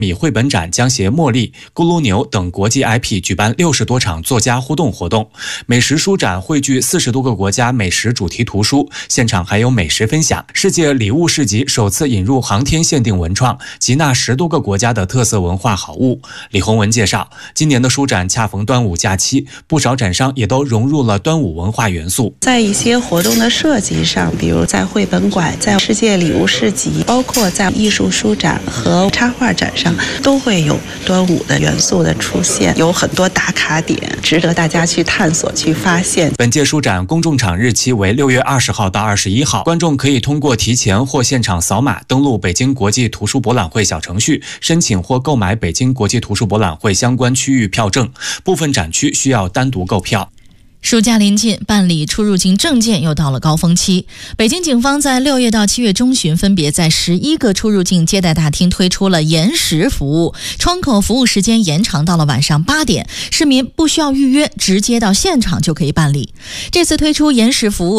米绘本展将携茉莉、咕噜牛等国际 IP 举办60多场作家互动活动。美食书展汇聚40多个国家美食主题图书，现场还有美食分享。世界礼物市集首次引入航天限定文创，集纳10多个国家的特色文化好物。李洪文介绍，今年的书展恰逢端午假期，不少展商也都融入了端午文化元素。 在一些活动的设计上，比如在绘本馆、在世界礼物市集，包括在艺术书展和插画展上，都会有端午的元素的出现，有很多打卡点，值得大家去探索、去发现。 本届书展公众场日期为6月20号到21号，观众可以通过提前或现场扫码登录北京国际图书博览会小程序，申请或购买北京国际图书博览会相关区域票证，部分展区需要单独购票。 暑假临近，办理出入境证件又到了高峰期。北京警方在6月到7月中旬，分别在11个出入境接待大厅推出了延时服务，窗口服务时间延长到了晚上8点，市民不需要预约，直接到现场就可以办理。这次推出延时服务